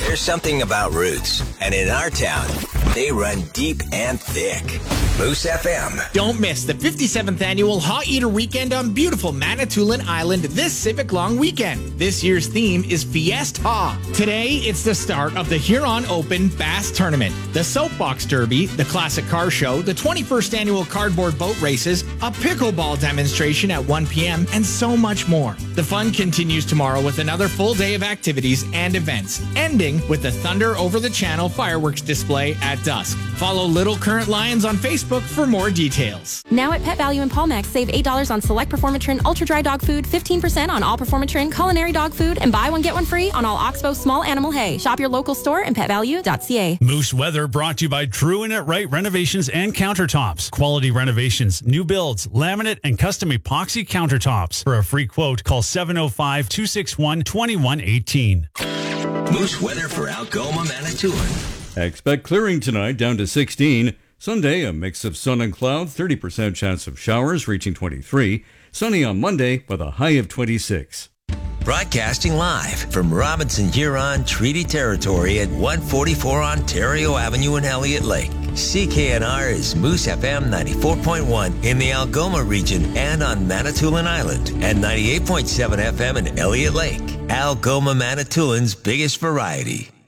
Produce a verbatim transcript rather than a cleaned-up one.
There's something about roots, and in our town, they run deep and thick. Moose F M. Don't miss the fifty-seventh Annual Hot Eater Weekend on beautiful Manitoulin Island this Civic Long Weekend. This year's theme is Fiesta. Today, it's the start of the Huron Open Bass Tournament, the Soapbox Derby, the Classic Car Show, the twenty-first Annual Cardboard Boat Races, a pickleball demonstration at one p.m., and so much more. The fun continues tomorrow with another full day of activities and events, ending with the Thunder Over the Channel fireworks display at dusk. Follow Little Current Lions on Facebook for more details. Now at Pet Value and Palmax, save eight dollars on select Performatrin Ultra Dry Dog Food, fifteen percent on all Performatrin Culinary Dog Food, and buy one get one free on all Oxbow Small Animal Hay. Shop your local store and pet value dot c a. Moose Weather brought to you by True and It Right Renovations and Countertops. Quality renovations, new builds, laminate, and custom epoxy countertops. For a free quote, call seven oh five, two six one, two one one eight. Moose Weather for Algoma, Manitoulin. Expect clearing tonight down to sixteen. Sunday, a mix of sun and cloud, thirty percent chance of showers reaching twenty-three. Sunny on Monday with a high of twenty-six. Broadcasting live from Robinson Huron Treaty Territory at one forty-four Ontario Avenue in Elliott Lake. C K N R is Moose F M ninety-four point one in the Algoma region and on Manitoulin Island, and ninety-eight point seven F M in Elliott Lake. Algoma, Manitoulin's biggest variety.